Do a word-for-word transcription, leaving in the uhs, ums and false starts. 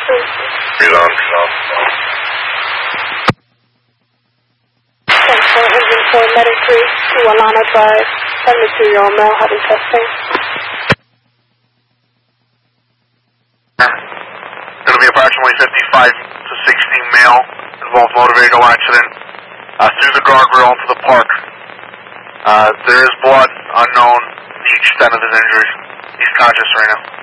Read on, read on. ten four, engine four, medic three, to Alana Drive, seventy-two-year-old male having testing. Going to be approximately fifty-five to sixty male, involved motor vehicle accident, uh, through the guardrail into the park. Uh, there is blood, unknown the extent of his injuries. He's conscious right now.